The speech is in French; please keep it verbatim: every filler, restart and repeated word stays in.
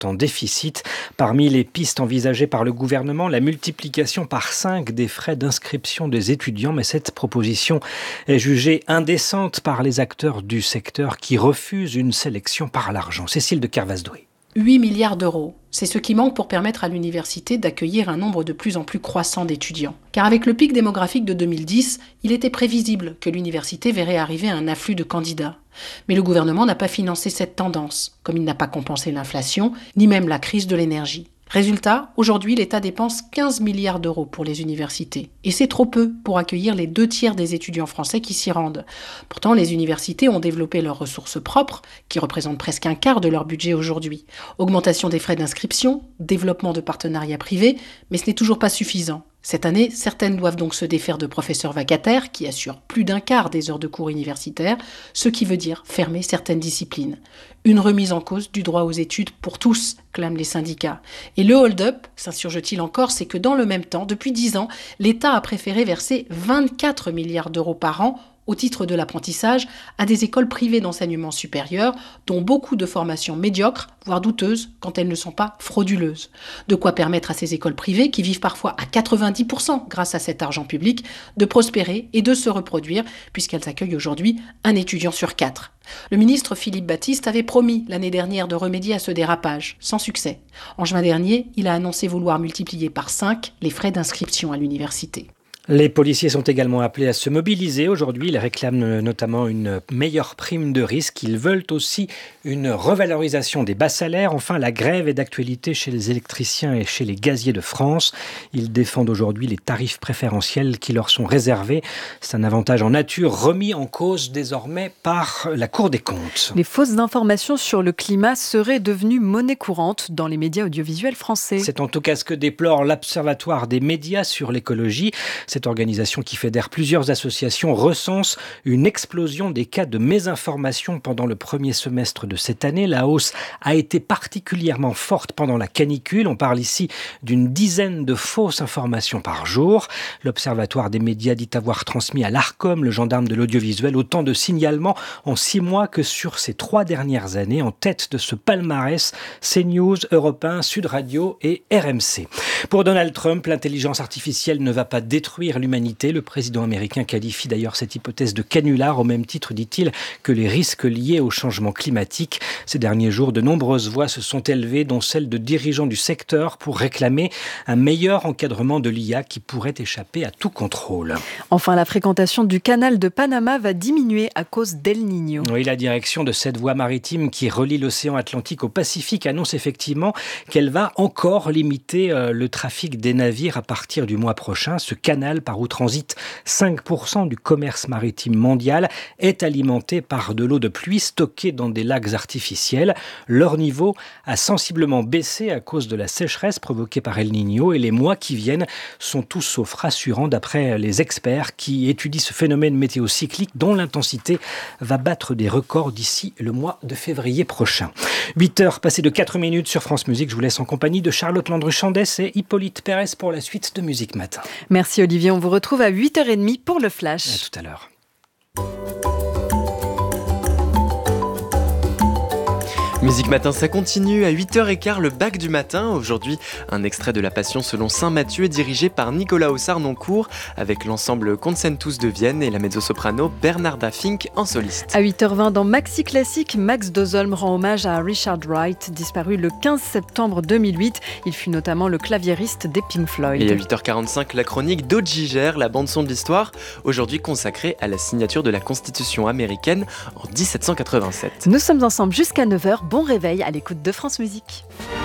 en déficit. Parmi les pistes envisagées par le gouvernement, la multiplication par cinq des frais d'inscription des étudiants. Mais cette proposition est jugée indécente par les acteurs du secteur qui refusent une sélection par l'argent. Cécile de Kervasdoué. huit milliards d'euros. C'est ce qui manque pour permettre à l'université d'accueillir un nombre de plus en plus croissant d'étudiants. Car avec le pic démographique de deux mille dix, il était prévisible que l'université verrait arriver un afflux de candidats. Mais le gouvernement n'a pas financé cette tendance, comme il n'a pas compensé l'inflation, ni même la crise de l'énergie. Résultat, aujourd'hui, l'État dépense quinze milliards d'euros pour les universités. Et c'est trop peu pour accueillir les deux tiers des étudiants français qui s'y rendent. Pourtant, les universités ont développé leurs ressources propres, qui représentent presque un quart de leur budget aujourd'hui. Augmentation des frais d'inscription, développement de partenariats privés, mais ce n'est toujours pas suffisant. Cette année, certaines doivent donc se défaire de professeurs vacataires qui assurent plus d'un quart des heures de cours universitaires, ce qui veut dire fermer certaines disciplines. Une remise en cause du droit aux études pour tous, clament les syndicats. Et le hold-up, s'insurge-t-il encore, c'est que dans le même temps, depuis dix ans, l'État a préféré verser vingt-quatre milliards d'euros par an au titre de l'apprentissage à des écoles privées d'enseignement supérieur, dont beaucoup de formations médiocres, voire douteuses, quand elles ne sont pas frauduleuses. De quoi permettre à ces écoles privées, qui vivent parfois à quatre-vingt-dix pour cent grâce à cet argent public, de prospérer et de se reproduire, puisqu'elles accueillent aujourd'hui un étudiant sur quatre. Le ministre Philippe Baptiste avait promis l'année dernière de remédier à ce dérapage, sans succès. En juin dernier, il a annoncé vouloir multiplier par cinq les frais d'inscription à l'université. Les policiers sont également appelés à se mobiliser aujourd'hui. Ils réclament notamment une meilleure prime de risque. Ils veulent aussi une revalorisation des bas salaires. Enfin, la grève est d'actualité chez les électriciens et chez les gaziers de France. Ils défendent aujourd'hui les tarifs préférentiels qui leur sont réservés. C'est un avantage en nature remis en cause désormais par la Cour des comptes. Les fausses informations sur le climat seraient devenues monnaie courante dans les médias audiovisuels français. C'est en tout cas ce que déplore l'Observatoire des médias sur l'écologie. Cette organisation qui fédère plusieurs associations recense une explosion des cas de mésinformation pendant le premier semestre de cette année. La hausse a été particulièrement forte pendant la canicule. On parle ici d'une dizaine de fausses informations par jour. L'Observatoire des médias dit avoir transmis à l'Arcom, le gendarme de l'audiovisuel, autant de signalements en six mois que sur ces trois dernières années. En tête de ce palmarès, CNews, Europe un, Sud Radio et R M C. Pour Donald Trump, l'intelligence artificielle ne va pas détruire l'humanité. Le président américain qualifie d'ailleurs cette hypothèse de canular, au même titre, dit-il, que les risques liés au changement climatique. Ces derniers jours, de nombreuses voix se sont élevées, dont celle de dirigeants du secteur, pour réclamer un meilleur encadrement de l'I A qui pourrait échapper à tout contrôle. Enfin, la fréquentation du canal de Panama va diminuer à cause d'El Niño. Oui, la direction de cette voie maritime qui relie l'océan Atlantique au Pacifique annonce effectivement qu'elle va encore limiter euh, le trafic des navires à partir du mois prochain. Ce canal, par où transite cinq pour cent du commerce maritime mondial, est alimenté par de l'eau de pluie stockée dans des lacs artificiels. Leur niveau a sensiblement baissé à cause de la sécheresse provoquée par El Niño et les mois qui viennent sont tout sauf rassurants d'après les experts qui étudient ce phénomène météocyclique dont l'intensité va battre des records d'ici le mois de février prochain. huit heures passées de quatre minutes sur France Musique. Je vous laisse en compagnie de Charlotte Landru-Chandès et Hippolyte Pérez pour la suite de Musique Matin. Merci Olivier, on vous retrouve à huit heures trente pour le Flash. À tout à l'heure. Musique Matin, ça continue à huit heures quinze, le bac du matin. Aujourd'hui, un extrait de la Passion selon saint Matthieu dirigé par Nicolas Ossard-Noncourt avec l'ensemble Concentus de Vienne et la mezzo-soprano Bernarda Fink en soliste. À huit heures vingt, dans Maxi Classique, Max Dozolm rend hommage à Richard Wright, disparu le quinze septembre deux mille huit. Il fut notamment le claviériste des Pink Floyd. Et à huit heures quarante-cinq, la chronique d'Audiger, la bande-son de l'histoire, aujourd'hui consacrée à la signature de la Constitution américaine en dix-sept cent quatre-vingt-sept. Nous sommes ensemble jusqu'à neuf heures. Bon réveil à l'écoute de France Musique.